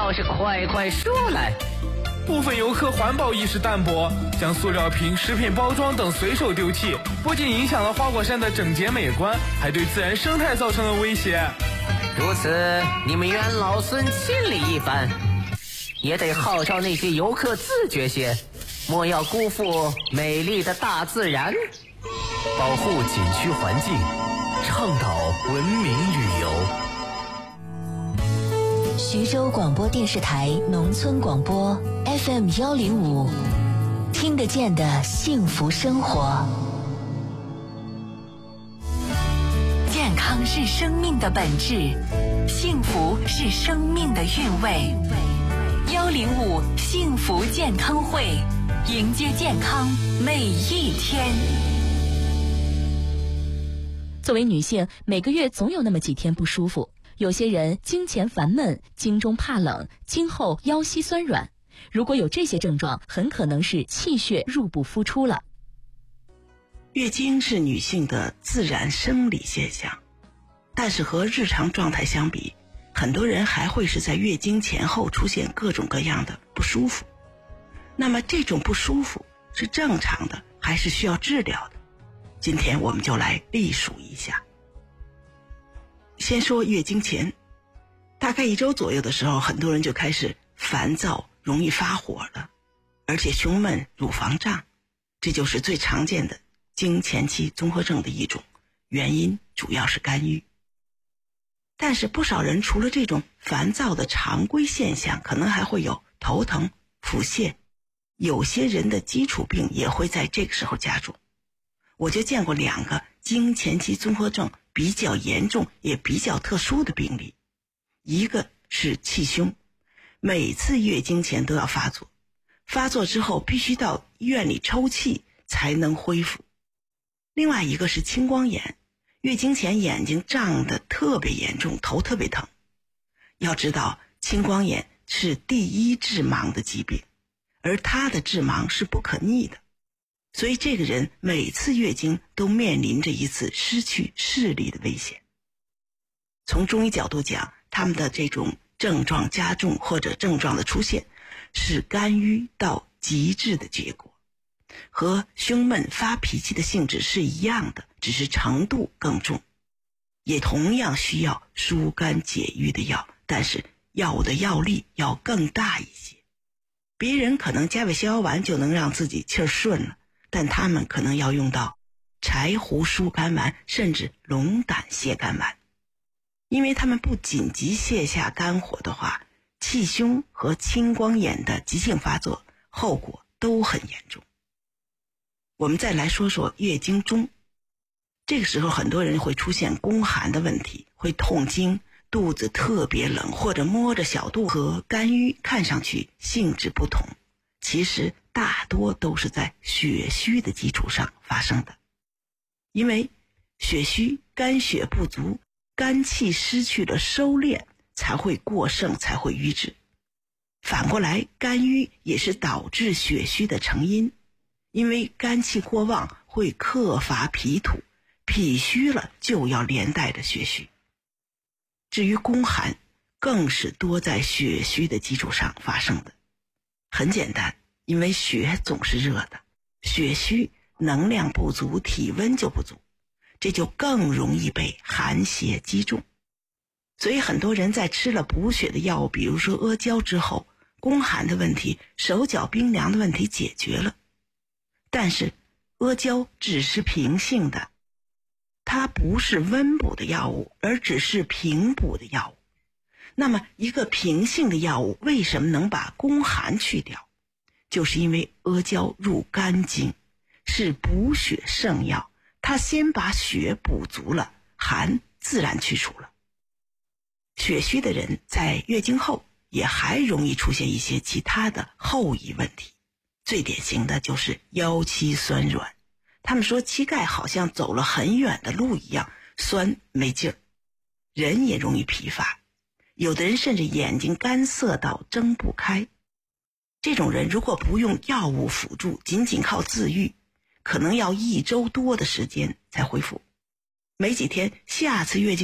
倒是快快说来。 部分游客环保意识淡薄，将塑料瓶、食品包装等随手丢弃，不仅影响了花果山的整洁美观，还对自然生态造成了威胁。 如此，你们袁老孙亲理一番，也得号召那些游客自觉些，莫要辜负美丽的大自然。 保护景区环境，倡导文明旅游。 徐州广播电视台农村广播 FM105，听得见的幸福生活。健康是生命的本质，幸福是生命的韵味。105幸福健康会，迎接健康每一天。 作为女性，每个月总有那么几天不舒服。有些人经前烦闷，经中怕冷，经后腰膝酸软。如果有这些症状，很可能是气血入不敷出了。 月经是女性的自然生理现象，但是和日常状态相比，很多人还会是在月经前后出现各种各样的不舒服。那么这种不舒服是正常的，还是需要治疗的？今天我们就来例数一下。先说月经前，大概1周左右的时候，很多人就开始烦躁，容易发火了，而且胸闷、乳房胀，这就是最常见的经前期综合症的一种，原因主要是肝郁。但是不少人除了这种烦躁的常规现象，可能还会有头疼、腹泻，有些人的基础病也会在这个时候加重。我就见过2个经前期综合症比较严重也比较特殊的病例。一个是气胸，每次月经前都要发作，发作之后必须到医院里抽气才能恢复。另外一个是青光眼，月经前眼睛胀得特别严重，头特别疼。要知道青光眼是第1致盲的疾病，而它的致盲是不可逆的，所以这个人每次月经都面临着一次失去视力的危险。从中医角度讲，他们的这种症状加重或者症状的出现是肝郁到极致的结果，和胸闷发脾气的性质是一样的，只是程度更重，也同样需要疏肝解郁的药，但是药的药力要更大一些。别人可能加味逍遥丸就能让自己气儿顺了，但他们可能要用到柴胡疏肝丸，甚至龙胆泻肝丸。因为他们不紧急泻下肝火的话，气胸和青光眼的急性发作后果都很严重。我们再来说说月经中，这个时候很多人会出现宫寒的问题，会痛经，肚子特别冷，或者摸着小肚和肝郁看上去性质不同，其实大多都是在血虚的基础上发生的。因为血虚，肝血不足，肝气失去了收敛，才会过剩，才会瘀滞。反过来，肝郁也是导致血虚的成因，因为肝气过旺会克伐脾土，脾虚了就要连带着血虚。至于宫寒，更是多在血虚的基础上发生的。很简单，因为血总是热的，血虚能量不足，体温就不足，这就更容易被寒邪击中。所以很多人在吃了补血的药物，比如说阿胶之后，宫寒的问题、手脚冰凉的问题解决了。但是阿胶只是平性的，它不是温补的药物，而只是平补的药物。那么一个平性的药物为什么能把宫寒去掉？就是因为阿胶入肝经，是补血圣药，它先把血补足了，寒自然去除了。血虚的人在月经后也还容易出现一些其他的后遗问题，最典型的就是腰膝酸软。他们说膝盖好像走了很远的路一样，酸没劲儿，人也容易疲乏，有的人甚至眼睛干涩到睁不开。这种人如果不用药物辅助，仅仅靠自愈，可能要1周多的时间才恢复。没几天，下次月经